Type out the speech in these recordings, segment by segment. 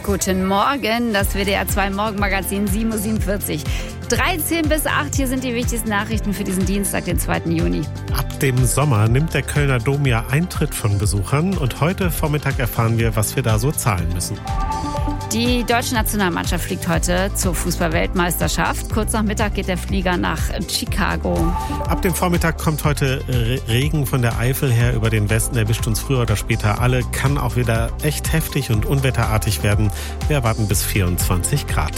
Guten Morgen, das WDR 2 Morgenmagazin 7.47 Uhr. 13 bis 8, hier sind die wichtigsten Nachrichten für diesen Dienstag, den 2. Juni. Ab dem Sommer nimmt der Kölner Dom ja Eintritt von Besuchern und heute Vormittag erfahren wir, was wir da so zahlen müssen. Die deutsche Nationalmannschaft fliegt heute zur Fußball-Weltmeisterschaft. Kurz nach Mittag geht der Flieger nach Chicago. Ab dem Vormittag kommt heute Regen von der Eifel her über den Westen. Erwischt uns früher oder später alle. Kann auch wieder echt heftig und unwetterartig werden. Wir erwarten bis 24 Grad.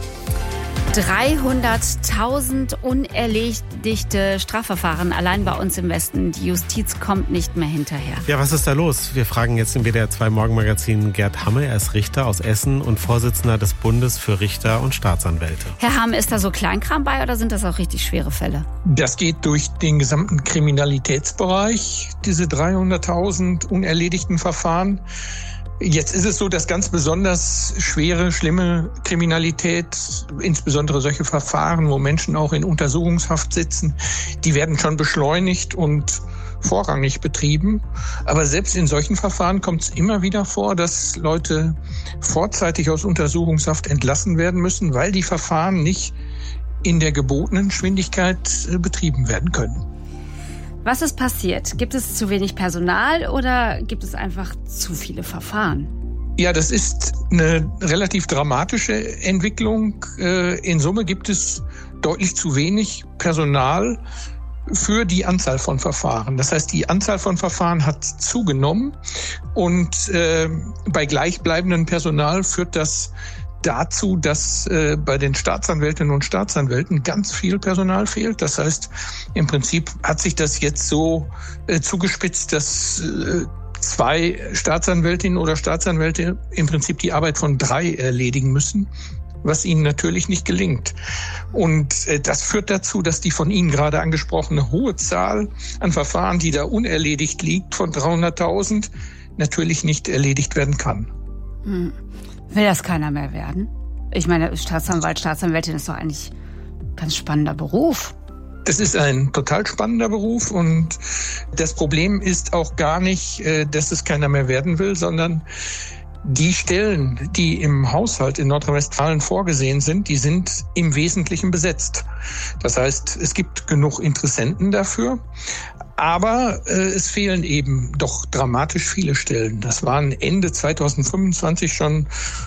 300.000 unerledigte Strafverfahren allein bei uns im Westen. Die Justiz kommt nicht mehr hinterher. Ja, was ist da los? Wir fragen jetzt im WDR 2 Morgenmagazin Gerd Hamme. Er ist Richter aus Essen und Vorsitzender des Bundes für Richter und Staatsanwälte. Herr Hamme, ist da so Kleinkram bei oder sind das auch richtig schwere Fälle? Das geht durch den gesamten Kriminalitätsbereich, diese 300.000 unerledigten Verfahren. Jetzt ist es so, dass ganz besonders schwere, schlimme Kriminalität, insbesondere solche Verfahren, wo Menschen auch in Untersuchungshaft sitzen, die werden schon beschleunigt und vorrangig betrieben. Aber selbst in solchen Verfahren kommt es immer wieder vor, dass Leute vorzeitig aus Untersuchungshaft entlassen werden müssen, weil die Verfahren nicht in der gebotenen Geschwindigkeit betrieben werden können. Was ist passiert? Gibt es zu wenig Personal oder gibt es einfach zu viele Verfahren? Ja, das ist eine relativ dramatische Entwicklung. In Summe gibt es deutlich zu wenig Personal für die Anzahl von Verfahren. Das heißt, die Anzahl von Verfahren hat zugenommen und bei gleichbleibendem Personal führt das dazu, dass bei den Staatsanwältinnen und Staatsanwälten ganz viel Personal fehlt. Das heißt, im Prinzip hat sich das jetzt so zugespitzt, dass 2 Staatsanwältinnen oder Staatsanwälte im Prinzip die Arbeit von 3 erledigen müssen, was ihnen natürlich nicht gelingt. Und das führt dazu, dass die von Ihnen gerade angesprochene hohe Zahl an Verfahren, die da unerledigt liegt, von 300.000, natürlich nicht erledigt werden kann. Will das keiner mehr werden? Ich meine, Staatsanwalt, Staatsanwältin ist doch eigentlich ein ganz spannender Beruf. Das ist ein total spannender Beruf und das Problem ist auch gar nicht, dass es keiner mehr werden will, sondern die Stellen, die im Haushalt in Nordrhein-Westfalen vorgesehen sind, die sind im Wesentlichen besetzt. Das heißt, es gibt genug Interessenten dafür. Aber es fehlen eben doch dramatisch viele Stellen. Das waren Ende 2025 schon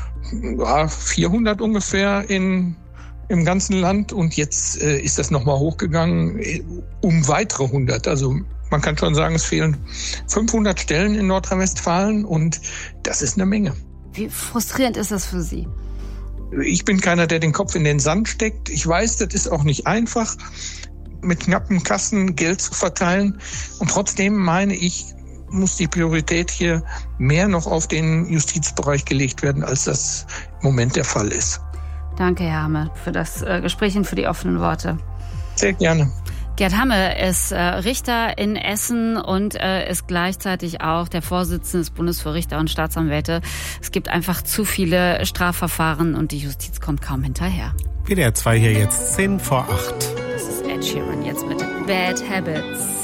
400 ungefähr im ganzen Land. Und jetzt ist das nochmal hochgegangen um weitere 100. Also man kann schon sagen, es fehlen 500 Stellen in Nordrhein-Westfalen und das ist eine Menge. Wie frustrierend ist das für Sie? Ich bin keiner, der den Kopf in den Sand steckt. Ich weiß, das ist auch nicht einfach, mit knappen Kassen Geld zu verteilen. Und trotzdem meine ich, muss die Priorität hier mehr noch auf den Justizbereich gelegt werden, als das im Moment der Fall ist. Danke, Herr Hamme, für das Gespräch und für die offenen Worte. Sehr gerne. Gerd Hamme ist Richter in Essen und ist gleichzeitig auch der Vorsitzende des Bundes für Richter und Staatsanwälte. Es gibt einfach zu viele Strafverfahren und die Justiz kommt kaum hinterher. WDR 2 hier jetzt 7:50. Das ist Ed Sheeran jetzt mit Bad Habits.